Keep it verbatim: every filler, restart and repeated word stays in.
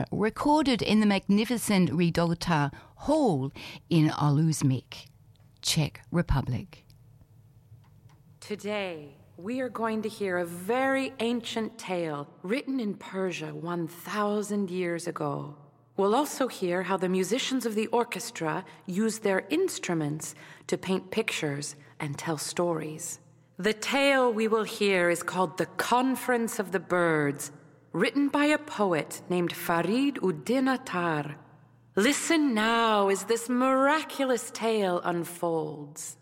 recorded in the magnificent Ridota Hall in Oluzmik, Czech Republic. Today, we are going to hear a very ancient tale written in Persia one thousand years ago. We'll also hear how the musicians of the orchestra used their instruments to paint pictures and tell stories. The tale we will hear is called The Conference of the Birds, written by a poet named Farid ud-Din Attar. Listen now as this miraculous tale unfolds.